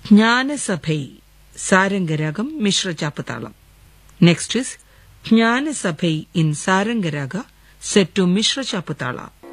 ജ്ഞാനസഭൈ സാരംഗരാഗം Mishra ചാപ്പുതാളം. Next is ജ്ഞാനസഭൈ in സാരംഗരാഗ set to Mishra ചാപ്പുതാള.